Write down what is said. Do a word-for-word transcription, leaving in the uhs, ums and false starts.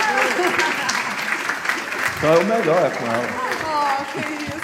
Então é o melhor, é com ela. Oh, que isso.